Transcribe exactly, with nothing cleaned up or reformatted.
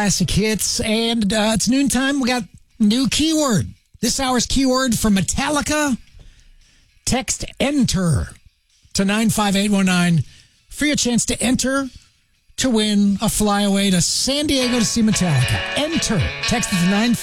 Classic hits, and uh, it's noontime. We got new keyword. This hour's keyword from Metallica. Text ENTER to nine five eight one nine for your chance to enter to win a flyaway to San Diego to see Metallica. Enter. Text it to nine